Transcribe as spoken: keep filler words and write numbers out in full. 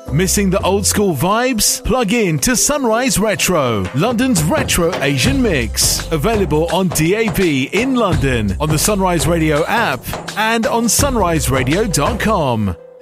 Missing the old school vibes? Plug in to Sunrise Retro, London's retro Asian mix. Available on D A B in London, on the Sunrise Radio app, and on sunrise radio dot com.